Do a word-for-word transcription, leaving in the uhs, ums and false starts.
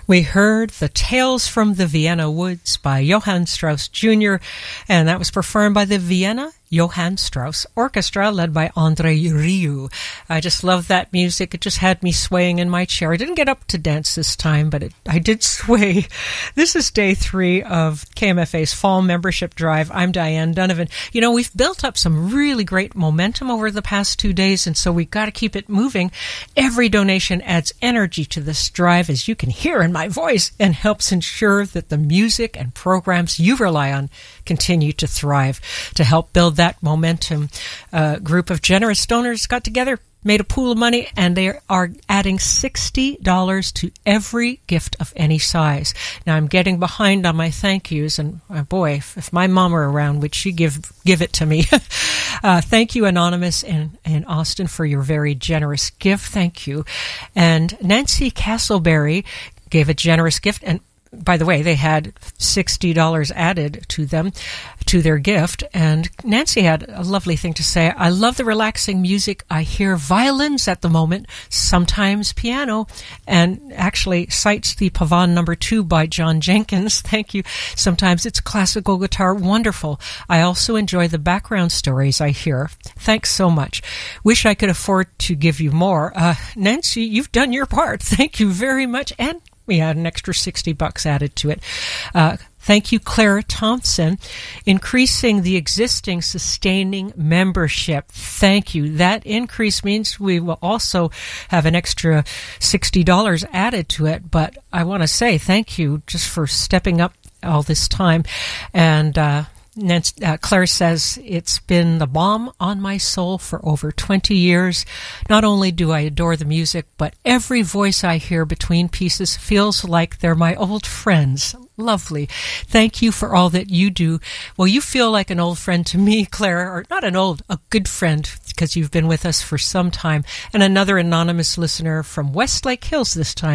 We heard The Tales from the Vienna Woods by Johann Strauss Junior, and that was performed by the Vienna Johann Strauss Orchestra, led by André Rieu. I just love that music. It just had me swaying in my chair. I didn't get up to dance this time, but it, I did sway. This is day three of K M F A's Fall Membership Drive. I'm Diane Donovan. You know, we've built up some really great momentum over the past two days, and so we've got to keep it moving. Every donation adds energy to this drive, as you can hear in my voice, and helps ensure that the music and programs you rely on continue to thrive. To help build that momentum, a group of generous donors got together, made a pool of money, and they are adding sixty dollars to every gift of any size. Now, I'm getting behind on my thank yous, and oh boy, if, if my mom were around, would she give give it to me? uh, thank you, Anonymous in, in Austin, for your very generous gift. Thank you. And Nancy Castleberry gave a generous gift, and by the way, they had sixty dollars added to them, to their gift. And Nancy had a lovely thing to say. I love the relaxing music. I hear violins at the moment, sometimes piano, and actually cites the Pavane number two by John Jenkins. Thank you. Sometimes it's classical guitar. Wonderful. I also enjoy the background stories I hear. Thanks so much. Wish I could afford to give you more. Uh, Nancy, you've done your part. Thank you very much. And we had an extra sixty bucks added to it. Uh, thank you, Clara Thompson. Increasing the existing sustaining membership. Thank you. That increase means we will also have an extra sixty dollars added to it. But I want to say thank you just for stepping up all this time. And, uh, Nancy, uh, Claire says, it's been the balm on my soul for over twenty years. Not only do I adore the music, but every voice I hear between pieces feels like they're my old friends. Lovely. Thank you for all that you do. Well, you feel like an old friend to me, Claire, or not an old, a good friend, because you've been with us for some time. And another anonymous listener from Westlake Hills this time.